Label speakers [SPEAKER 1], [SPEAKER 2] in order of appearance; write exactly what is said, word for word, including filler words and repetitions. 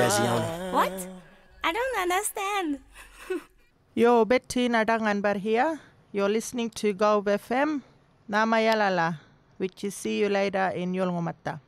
[SPEAKER 1] Graziano.
[SPEAKER 2] What? I don't understand.
[SPEAKER 3] Yo, Betty Nadanganbar here. You're listening to Gulf F M. Namayalala, which is see you later in Yolngomata.